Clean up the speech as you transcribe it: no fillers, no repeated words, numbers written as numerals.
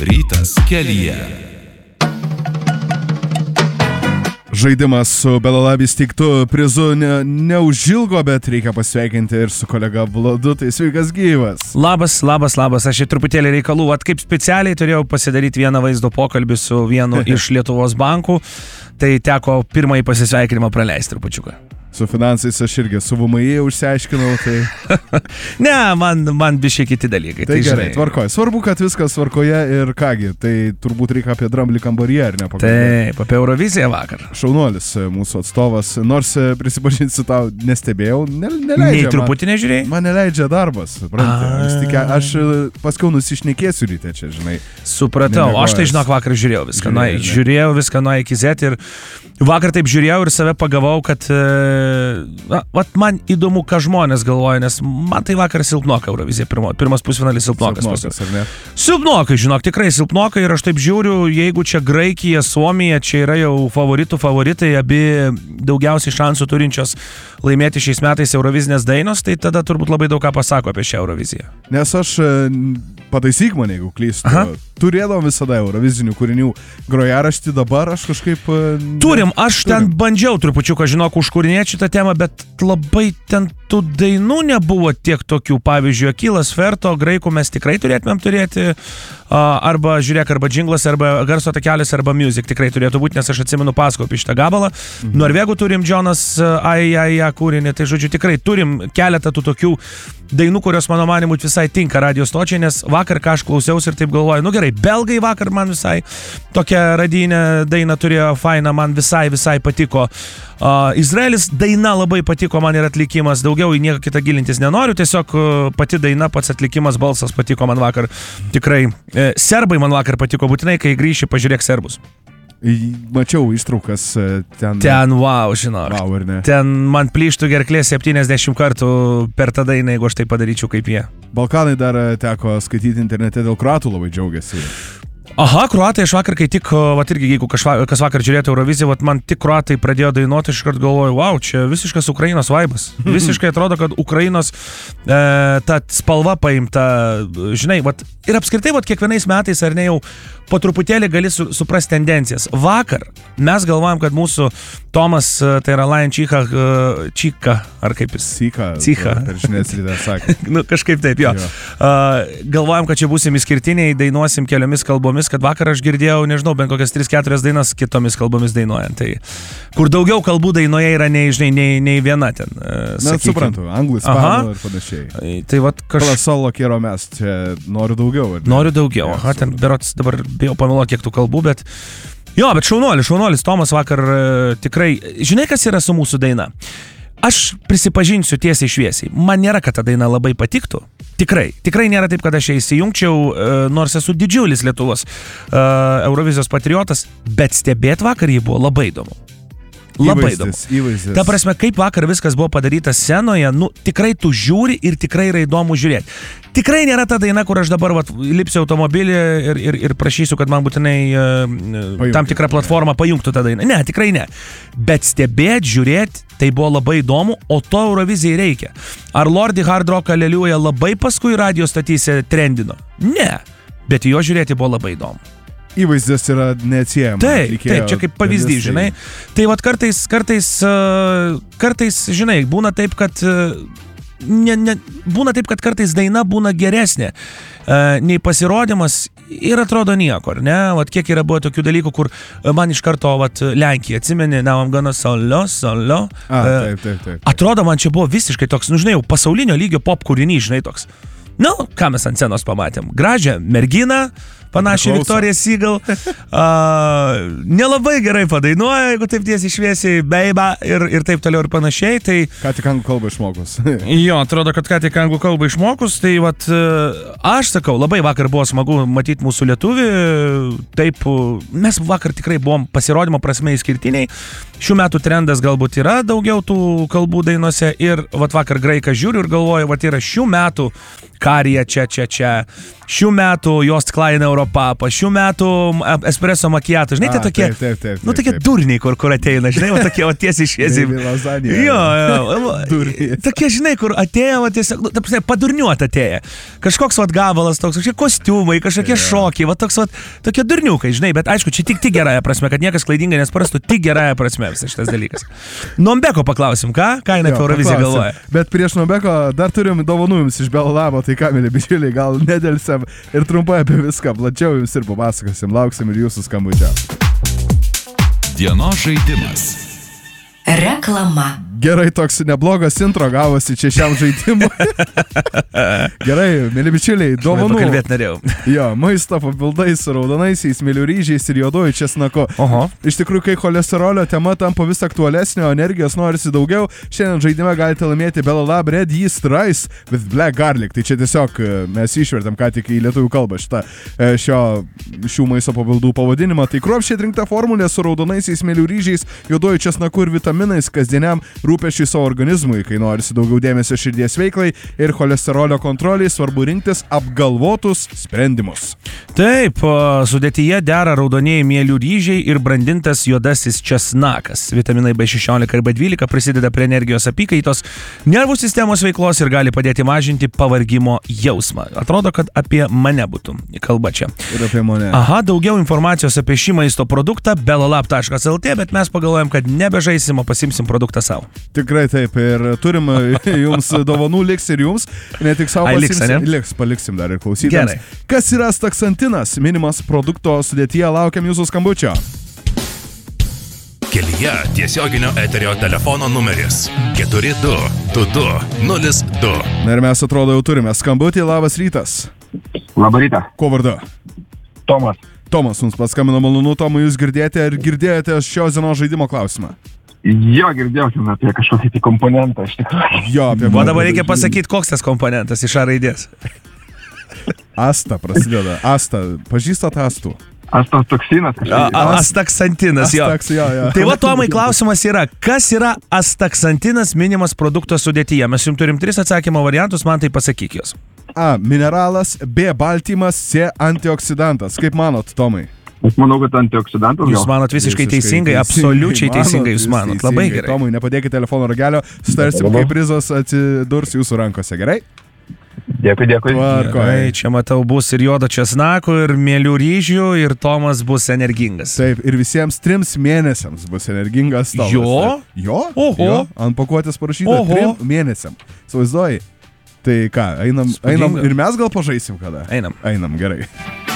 Rytas kelyje. Žaidimas su Belalabis teiktų prizu neužilgo, bet reikia pasveikinti ir su kolega Vladu, tai sveikas gyvas. Labas, aš truputėlį reikalų, kaip specialiai turėjau pasidaryti vieną vaizdo pokalbį su vienu iš Lietuvos bankų, tai teko pirmąjį pasisveikinimą praleisti trupučiuką. Su finansais aš irgi su VMI užsiaiškinau, tai... Ne, man biškai kiti dalykai. Tai gerai, tvarkoje. Svarbu, kad viskas tvarkoje ir kągi, tai turbūt reikia apie dramblį kambaryje, ar ne? Taip, apie Euroviziją vakar. Šaunuolis mūsų atstovas, nors prisipažinsiu tau, nestebėjau, neleidžia. Nei truputį nežiūrėjai? Man neleidžia darbas, suprantate. Aš paskiau nusišnekėsiu ryte čia, žinai. Supratau, aš tai žinok vakar žiūrėjau viską nuo iki Z ir vakar taip žiūrėjau ir save pagavau, kad man įdomu, ką žmonės galvoja, nes man tai vakar silpnoka Eurovizija, pirmas pusfinalis silpnokas. Silpnokai, žinok, tikrai silpnokai ir aš taip žiūriu, jeigu čia Graikija, Suomija, čia yra jau favoritai, abi daugiausiai šansų turinčios laimėti šiais metais Eurovizinės dainos, tai tada turbūt labai daug ką pasako apie šią Euroviziją. Nes aš, pataisyk mane, jeigu klystu, turėdavom visada Eurovizinių kūrinių grojaraštį, dabar aš kažkaip... Turim, aš ten bandžiau trupučiuką, žinok, užkūrinėti šitą temą, bet labai ten tų dainų nebuvo tiek tokių. Pavyzdžiui, Akilas, Ferto, graikų mes tikrai turėtumėm turėti, arba žiūrėk, arba džinglas, arba garso takelis, arba music tikrai turėtų būti, nes aš atsimenu pasakojau apie šitą gabalą. Norvegų turim Jonas kūrinį, tai žodžiu tikrai turim keletą tų tokių dainų, kurios mano manimu visai tinka radio stočiai, nes vakar ką aš klausiausi ir taip galvoju, nu gerai, belgai vakar man visai tokia radinė daina turėjo fainą, man visai patiko. Izraelis daina labai patiko man ir atlikimas, daugiau į nieką kitą gilintis nenoriu, tiesiog pati daina, pats atlikimas, balsas patiko man vakar tikrai. Serbai man vakar patiko, būtinai, kai grįši, pažiūrėk serbus. Mačiau ištraukas ten. Ten, wow, žinok. Wow, ar ne? Ten man plyštų gerklė 70 kartų per tą dainą, jeigu aš tai padaryčiau kaip jie. Balkanai dar teko skaityti internete, dėl kroatų labai džiaugiasi. Aha, kroatai, aš vakar kai tik, irgi, jeigu kas vakar žiūrėtų Euroviziją, man tik kroatai pradėjo dainuoti, aš iškart galvoju, wow, čia visiškas Ukrainos vaibas. Visiškai atrodo, kad Ukrainos ta spalva paimta, žinai, ir apskritai, kiekvienais metais, ar ne jau, po truputėlį gali suprasti tendencijas. Vakar mes galvojam, kad mūsų Tomas, tai yra Lion Čika, ar kaip jis? Cicha. Per žinės rytą sakė. Kažkaip taip, jo. Galvojam, kad čia būsim išskirtiniai, dainuosim keliomis kalbomis, kad vakar aš girdėjau, nežinau, bent kokias 3-4 dainas kitomis kalbomis dainuojant. Tai, kur daugiau kalbų dainoje yra nei viena ten. Net suprantu, anglų, ispanų ir panašiai. Tai Solo kėro mes, čia noriu daugiau. Noriu daugiau, ten berots dabar bijau pameluoti, kiek tų kalbų, bet... Jo, bet šaunuolis Tomas vakar tikrai... Žinai, kas yra su mūsų daina? Aš prisipažinsiu tiesiai šviesiai. Man nėra, kad ta daina labai patiktų. Tikrai nėra taip, kad aš ją įsijungčiau, nors esu didžiulis Lietuvos Eurovizijos patriotas, bet stebėt vakar jį buvo labai įdomu. Labai įdomu. Ta prasme, kaip vakar viskas buvo padaryta scenoje, tikrai tu žiūri ir tikrai yra įdomu žiūrėti. Tikrai nėra ta daina, kur aš dabar lipsiu automobilį ir prašysiu, kad man būtinai tam tikrą platformą pajungtų tą dainą. Ne, tikrai ne. Bet stebėti, žiūrėti, tai buvo labai įdomu, o to Eurovizijai reikia. Ar Lordi Hard Rock Aleliuja labai paskui radio statyse trendino? Ne, bet jo žiūrėti buvo labai įdomu. Įvaizdis yra neatsiejama. Taip, čia kaip pavyzdys, žinai. Tai kartais, žinai, būna taip, kad būna taip, kad kartais daina būna geresnė nei pasirodymas ir atrodo nieko, ar ne? Kiek yra buvo tokių dalykų, kur man iš karto Lenkija, atsimeni, Now I'm gonna solo. Taip. Atrodo, man čia buvo visiškai toks, žinai, pasaulinio lygio pop kūrinys, žinai, toks. Ką mes ant scenos pamatėm? Gražią merginą, panašiai Victoria Seagal, nelabai gerai padainuoja, jeigu taip tiesiai šviesiai, beiba ir taip toliau ir panašiai. Tai... Ką tik anglų kalbą išmokus. Jo, atrodo, kad ką tik anglų kalbą išmokus, tai aš sakau, labai vakar buvo smagu matyti mūsų lietuvį, taip, mes vakar tikrai buvom pasirodymo prasme išskirtiniai, šių metų trendas galbūt yra daugiau tų kalbų dainuose ir vakar graiką žiūriu ir galvoju, yra šių metų Karija čia. šių metų Jost Klein Europapa, šių metų espresso macchiato, žinai, tai tokie, tokie durniai, kur ateina, žinai, tokie, tiesiai šviesiai. Jo, tokie, žinai, kur atėjo, tiesiog, padurniuot atėjo. Kažkoks gabalas, kažkokie kostiumai, kažkokie šokiai, tokie durniukai, žinai, bet aišku, čia tik gerąją prasme, kad niekas klaidingai nesprastų, tik gerąją prasme visas šitas dalykas. Nombeko paklausim, ką jinai apie Euroviziją galvoja. Bet prieš Nombeko dar turim dovanų jums iš Belolabo, tai ką, mėly bičiuliai, gal nedėlsiam ir trumpai apie viską, plačiau jums ir papasakosim, lauksim ir jūsų skambučio. Dienos žaidimas. Reklama. Gerai, toks neblogas intro gavosi čia šiam žaidimui. Gerai, mėly bičiuliai, dovanų. Pakalbėti norėjau. Jo, maisto papildai su raudonaisiais mėlių ryžiais ir juoduoju česnaku. Oho. Iš tikrųjų, kai cholesterolio tema tampa vis aktualesnė, o energijos norisi daugiau, šiandien žaidime galite laimėti Belolab Red Yeast Rice with Black Garlic. Tai čia tiesiog mes išvertėm ką tik į lietuvių kalbą šių maisto papildų pavadinimą. Tai kruopščiai atrinkta formulė su raudonaisiais mėlių ryžiais, juoduoju česnaku ir vitaminais kasdieniam rūpesčiui savo organizmui, kai norisi daugiau dėmesio širdies veiklai ir cholesterolio kontroliai, svarbu rinktis apgalvotus sprendimus. Taip, sudėtyje dera raudonieji mėlių ryžiai ir brandintas juodasis česnakas. Vitaminai B16 ir B12 prisideda prie energijos apykaitos, nervų sistemos veiklos ir gali padėti mažinti pavargimo jausmą. Atrodo, kad apie mane būtų kalba čia. Ir apie mane. Aha, daugiau informacijos apie šį maisto produktą belolab.lt, bet mes pagalvojam, kad nebežaisim, o pasimsim produktą savo. Tikrai taip, ir turim jums dovanų, liks ir jums, ne tik savo pasimsim, paliksim dar ir klausytams. Gerai. Kas yra astaksantinas? Minimas produkto sudėtyje, laukiam jūsų skambučio. Kelyje tiesioginio eterio telefono numeris 422202. Na ir mes atrodo jau turime skambutį, labas rytas. Labą rytą. Kuo vardu? Tomas. Tomas mums paskambino, malonu, Tomai, jūs girdėjote ir girdėjote šios dienos žaidimo klausimą? Jo, girdėjau apie kažkokį tai komponentą, iš tikrųjų. Jo, apie O dabar reikia pasakyti, koks tas komponentas iš A raidės. Asta prasideda. Asta, pažįstat astų? Astaxantinas kažkaip. Astaksantinas, jo. Jo. Tai va, Tomai, klausimas yra, kas yra astaksantinas minimas produkto sudėtyje? Mes jums turim 3 atsakymo variantus, man tai pasakyk jos. A. Mineralas, B. Baltymas, C. Antioksidantas. Kaip manot, Tomai? Aš manau, kad antioksidantas. Jūs manot visiškai teisingai, absoliučiai teisingai jūs manot. Labai gerai. Tomai, nepadėkite telefono ragelio, sutarsim, kai prizas atsidurs jūsų rankose, gerai? Dėkui. Gerai, čia matau bus ir juodo česnako, ir mėlių ryžių, ir Tomas bus energingas. Taip, ir visiems 3 mėnesiams bus energingas Tomas. Jo? Oho. Jo? Ant pakuotės parašyta 3 mėnesiam. Suvaizduoji? Tai ką, einam ir mes gal pažaisim kada? Einam. Einam, gerai.